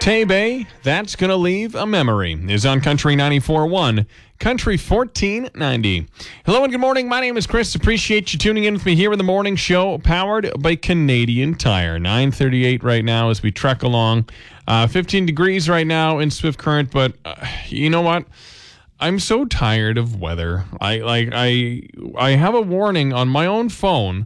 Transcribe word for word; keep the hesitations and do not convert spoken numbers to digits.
Tay Bay, That's Gonna Leave a Memory, is on Country ninety-four point one, Country fourteen ninety. Hello and good morning. My name is Chris. Appreciate you tuning in with me here in the morning show, powered by Canadian Tire. nine thirty-eight right now as we trek along. Uh, fifteen degrees right now in Swift Current, but uh, you know what? I'm so tired of weather. I like I I have a warning on my own phone